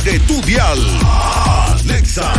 de tu dial. Alexa.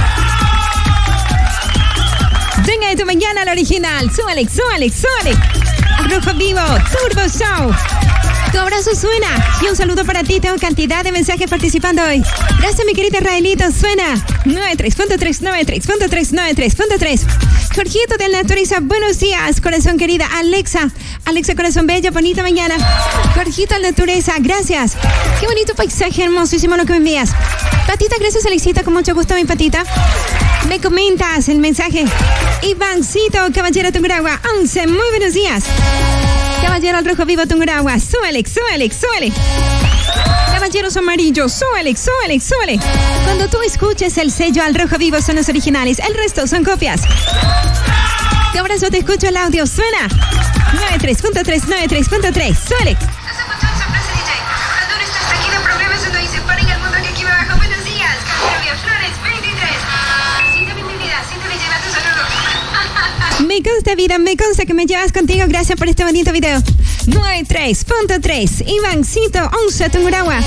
Venga de tu mañana al original. Súbale, súbale, súbale. Rojo Vivo, Turbo Show. Tu abrazo suena. Y un saludo para ti. Tengo cantidad de mensajes participando hoy. Gracias, mi querida Raelito. Suena 93.3, 93.3, 93.3. Jorgito de Natureza, buenos días, corazón querida. Alexa, corazón bello, bonita mañana. Jorgito de Natureza, gracias. Qué bonito paisaje, hermosísimo lo que me envías. Patita, gracias, Alexita, con mucho gusto, mi patita. Me comentas el mensaje. Ivancito, Caballero Tungurahua, 11, muy buenos días. Caballero al Rojo Vivo Tungurahua, súbele, súbele, súbele. Caballeros amarillos, súbele, súbele, súbele. Cuando tú escuches el sello al Rojo Vivo son los originales, el resto son copias. Te abrazo, te escucho el audio, suena 93.3, 93.3, súbele. Me consta, vida, me consta que me llevas contigo. Gracias por este bonito video. 93.3, Ivancito, 11, Tungurahua.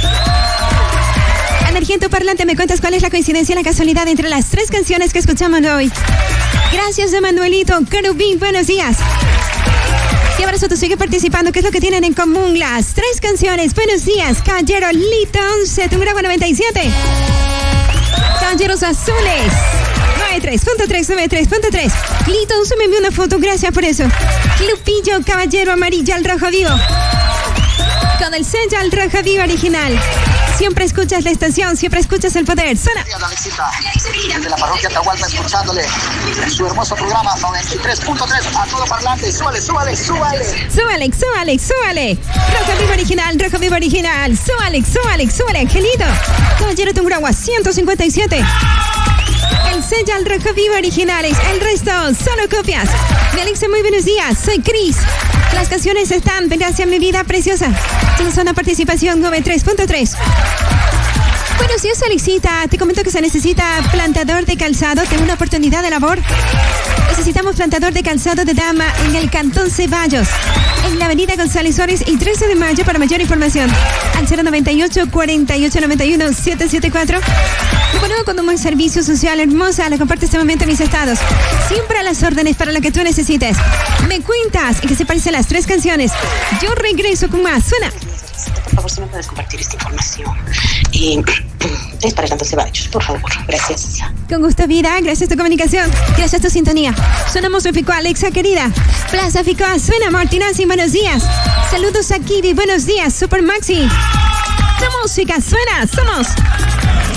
Energía en tu parlante, me cuentas cuál es la coincidencia y la casualidad entre las tres canciones que escuchamos hoy. Gracias, Emanuelito, Carubín, buenos días. Te abrazo, tú sigue participando. ¿Qué es lo que tienen en común las tres canciones? Buenos días, Caballero Lito, 11, Tungurahua 97. Caballeros Azules. 93.3, 93.3. Lito, se me envió una foto, gracias por eso. Lupillo, Caballero Amarillo al Rojo Vivo. Con el sello al Rojo Vivo original. Siempre escuchas la estación, siempre escuchas el poder. Suena. Alexita, desde la parroquia Atahualpa, escuchándole en su hermoso programa 93.3 a todo parlante. Súbale, súbale, súbale. Súbale, súbale, súbale. Rojo Vivo original, Rojo Vivo original. Súbale, súbale, súbale, Angelito. Caballero Tungurahua, 157. El sello al Rojo Vivo originales, el resto solo copias. Mi Alexa, muy buenos días, soy Cris. Las canciones están, gracias mi vida preciosa. Tienes una participación 93.3. Buenos días, Alexita. Te comento que se necesita plantador de calzado. Tengo una oportunidad de labor. Necesitamos plantador de calzado de dama en el Cantón Ceballos, en la avenida González Suárez y 13 de mayo. Para mayor información, al 098 48 91 774. Me ponemos con un buen servicio social hermosa. Lo comparto este momento en mis estados. Siempre a las órdenes para lo que tú necesites. Me cuentas y que se parecen las tres canciones. Yo regreso con más. Suena. Por favor, si me puedes compartir esta información. Y es para el Cantón Ceballos, por favor. Gracias. Con gusto, vida. Gracias a tu comunicación. Gracias a tu sintonía. Sonamos en Ficoa, Alexa querida. Plaza Ficoa, suena Martinazzi, buenos días. Saludos a Kiwi, buenos días. Super Maxi. La música suena, somos